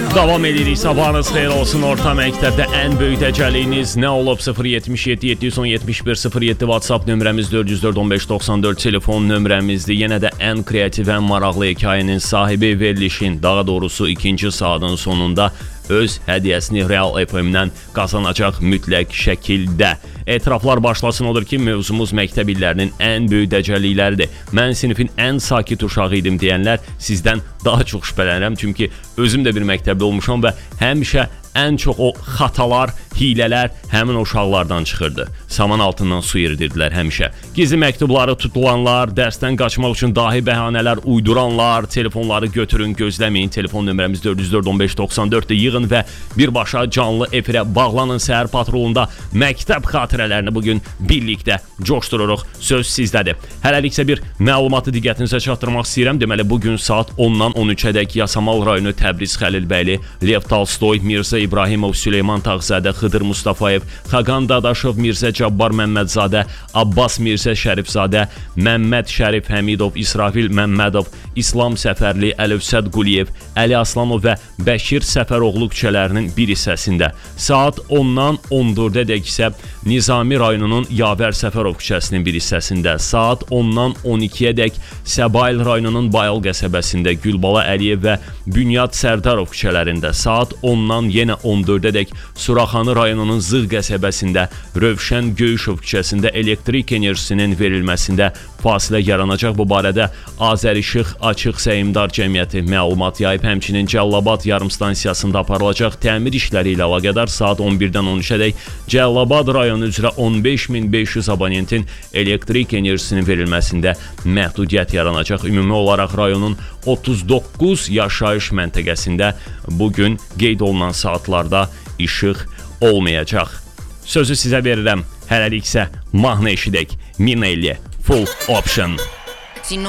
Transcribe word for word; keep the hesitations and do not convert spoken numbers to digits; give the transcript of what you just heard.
Davam edirik. Sabahınız xeyir olsun. Orta məktəbdə ən böyük dəcəliyiniz nə olub? sıfır yetmiş yeddi yeddi yüz on yetmiş bir sıfır yeddi WhatsApp nömrəmiz, dörd yüz dörd on beş doxsan dörd telefon nömrəmizdir. Yenə də ən kreativ, ən maraqlı hekayənin sahibi verilişin, daha doğrusu ikinci saatın sonunda öz hədiyyəsini Real F M-dən qazanacaq mütləq şəkildə. Etiraflar başlasın odur ki, mövzumuz məktəb illərinin ən böyük dəcəllikləridir. Mən sinifin ən sakit uşağı idim deyənlər sizdən daha çox şübhələnirəm. Çünki özüm də bir məktəbdə olmuşam və həmişə ən çox o xatalar, hilələr həmin o uşaqlardan çıxırdı. Saman altından su yeridirdilər həmişə. Gizli məktubları tutulanlar, dərsdən qaçmaq üçün dahi bəhanələr uyduranlar, telefonları götürün, gözləməyin. Telefon nömrəmiz dörd yüz dörd on beş doxsan dörddür. Yığın və birbaşa canlı efirə bağlanın. Səhər patrolunda məktəb xatirələrini bugün birlikdə coşdururuq. Söz sizdədir. Hələliksə bir məlumatı diqqətinizə çatdırmaq istəyirəm. Deməli, bugün saat ondan on üçədək Yasamal rayonu Təbriz Xəlilbəyli, Lev Tolstoy, Mirzə İbrahimov, Süleyman Tağzadə, Xıdır Mustafayev, Xaqan Dadaşov, Mirzə Cabbar Məmmədzadə, Abbas Mirzə Şərifzadə, Məmməd Şərif Həmidov, İsrafil Məmmədov, İslam Səfərli, Əlövsəd Quliyev, Əli Aslanov və Bəşir Səfəroğlu küçələrinin bir hissəsində. Saat ondan on dördədək isə Nizami rayonunun Yavər Səfərov küçəsinin bir hissəsində. Saat ondan on ikiyədək Səbail rayonunun Bayıl qəsəbəsində Gülbala Əliyev və Bünyad Sərdarov küçələrində. Saat ondan yenə on dördədək Suraxanı rayonunun Zığ qəsəbəsində Rövşən Göyüşov küçəsində elektrik enerjisinin verilməsində fasilə yaranacaq. Bu barədə Azərişıq Açıq Səhmdar Cəmiyyəti məlumat yayıb. Həmçinin Cəllabad yarımstansiyasında aparılacaq təmir işləri ilə əlaqədar saat on birdən on üçədək Cəllabad rayonu üzrə on beş min beş yüz abonentin elektrik enerjisinin verilməsində məhdudiyyət yaranacaq. Ümumi olaraq rayonun otuz doqquz yaşayış məntəqəsində bugün qeyd olunan saatlarda işıq olmayacaq. Sözü sizə verirəm. Hələliksə mahnı eşidək. Minelli Full Option.